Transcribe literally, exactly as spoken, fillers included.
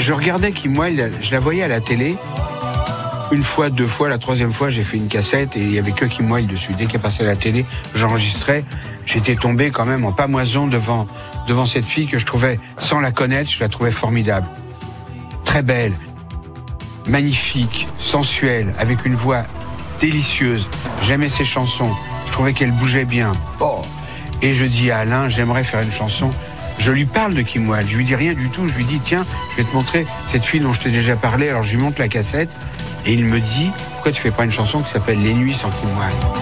je regardais Kim Wilde, je la voyais à la télé. Une fois, deux fois, la troisième fois, j'ai fait une cassette et il y avait que Kim Wilde dessus. Dès qu'elle passait à la télé, j'enregistrais. J'étais tombé quand même en pamoison devant, devant cette fille que je trouvais, sans la connaître, je la trouvais formidable. Très belle, magnifique, sensuelle, avec une voix délicieuse. J'aimais ses chansons. Je trouvais qu'elle bougeait bien. Oh. Et je dis à Alain, j'aimerais faire une chanson. Je lui parle de Kim Wilde. Je lui dis rien du tout. Je lui dis, tiens, je vais te montrer cette fille dont je t'ai déjà parlé. Alors je lui montre la cassette. Et il me dit, pourquoi tu fais pas une chanson qui s'appelle Les Nuits sans Kim Wilde ?